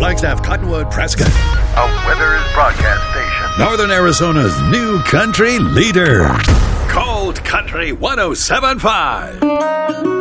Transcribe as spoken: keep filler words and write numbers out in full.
Flagstaff, Cottonwood, Prescott. A Withers broadcast station. Northern Arizona's new country leader. Cold Country one oh seven point five.